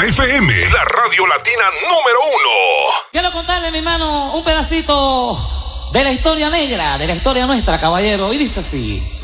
FM, la radio latina número 1. Quiero contarle, mi hermano, un pedacito de la historia negra, de la historia nuestra, caballero. Y dice así.